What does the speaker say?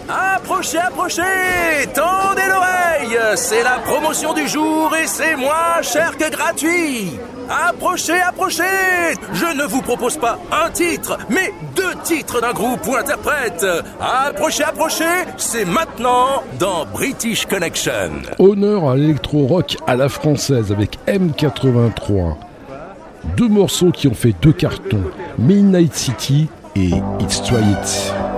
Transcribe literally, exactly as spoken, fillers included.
Approchez, approchez, tendez l'oreille, c'est la promotion du jour et c'est moins cher que gratuit. Approchez, approchez, je ne vous propose pas un titre, mais deux titres d'un groupe ou interprète. Approchez, approchez, c'est maintenant dans British Connection. Honneur à l'électro-rock à la française avec M quatre-vingt-trois. Deux morceaux qui ont fait deux cartons, Midnight City et It's Try It.